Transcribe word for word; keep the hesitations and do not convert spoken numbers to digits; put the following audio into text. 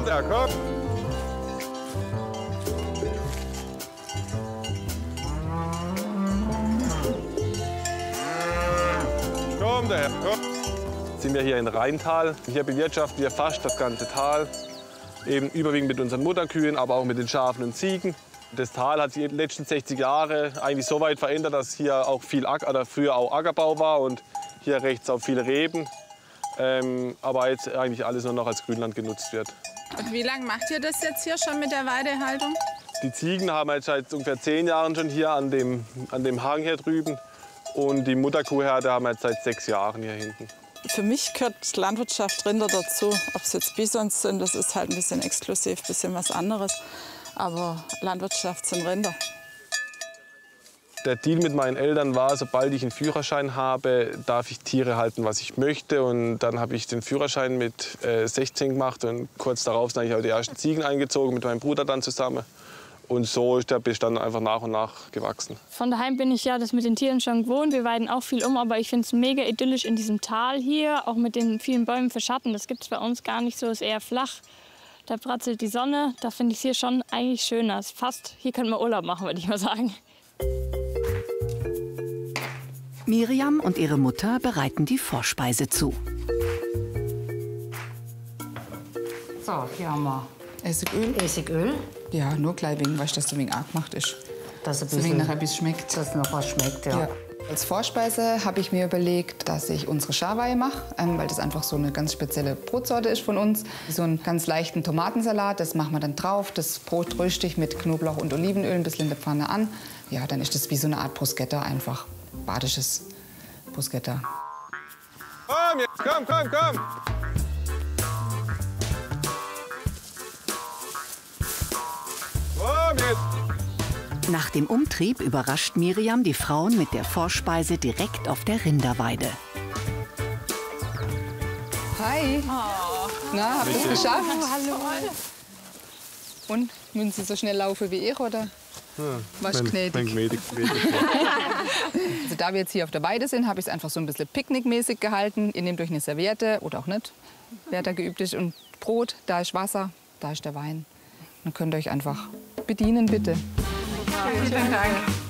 Komm, der, komm. Komm, der, komm. Jetzt sind wir hier in Rheintal. Hier bewirtschaften wir fast das ganze Tal. Eben überwiegend mit unseren Mutterkühen, aber auch mit den Schafen und Ziegen. Das Tal hat sich in den letzten sechzig Jahren eigentlich so weit verändert, dass hier auch viel Acker, oder früher auch Ackerbau war und hier rechts auch viele Reben. Ähm, aber jetzt eigentlich alles nur noch als Grünland genutzt wird. Und wie lange macht ihr das jetzt hier schon mit der Weidehaltung? Die Ziegen haben wir jetzt seit ungefähr zehn Jahren schon hier an dem, an dem Hang hier drüben. Und die Mutterkuhherde haben wir jetzt seit sechs Jahren hier hinten. Für mich gehört Landwirtschaft Rinder dazu. Ob es jetzt Bisons sind, das ist halt ein bisschen exklusiv, ein bisschen was anderes. Aber Landwirtschaft sind Rinder. Der Deal mit meinen Eltern war, sobald ich einen Führerschein habe, darf ich Tiere halten, was ich möchte. Und dann habe ich den Führerschein mit äh, sechzehn gemacht und kurz darauf sind ich auch die ersten Ziegen eingezogen, mit meinem Bruder dann zusammen. Und so ist der Bestand einfach nach und nach gewachsen. Von daheim bin ich ja das mit den Tieren schon gewohnt. Wir weiden auch viel um, aber ich finde es mega idyllisch in diesem Tal hier, auch mit den vielen Bäumen für Schatten. Das gibt es bei uns gar nicht so, ist eher flach. Da pratzelt die Sonne, da finde ich es hier schon eigentlich schöner. Ist fast, hier könnte man Urlaub machen, würde ich mal sagen. Miriam und ihre Mutter bereiten die Vorspeise zu. So, hier haben wir Essigöl? Essigöl. Ja, nur gleich wegen, weil das so wegen arg gemacht ist. Dass ein So wegen nachher bis schmeckt. Dass noch was schmeckt, ja. Ja. Als Vorspeise habe ich mir überlegt, dass ich unsere Schawai mache, ähm, weil das einfach so eine ganz spezielle Brotsorte ist von uns. So einen ganz leichten Tomatensalat, das machen wir dann drauf. Das Brot röste ich mit Knoblauch und Olivenöl ein bisschen in der Pfanne an. Ja, dann ist das wie so eine Art Bruschetta einfach. Badisches Bruschetta. Komm, jetzt, komm, komm, komm! Komm jetzt! Nach dem Umtrieb überrascht Miriam die Frauen mit der Vorspeise direkt auf der Rinderweide. Hi! Oh. Na, habt ihr es geschafft? Oh, hallo. Und, müssen Sie so schnell laufen wie ich, oder? Ja, Was gnädig. gnädig, gnädig. Also da wir jetzt hier auf der Weide sind, habe ich es einfach so ein bisschen picknickmäßig gehalten. Ihr nehmt euch eine Serviette oder auch nicht, wer da geübt ist. Und Brot, da ist Wasser, da ist der Wein. Dann könnt ihr euch einfach bedienen, bitte. Vielen Dank.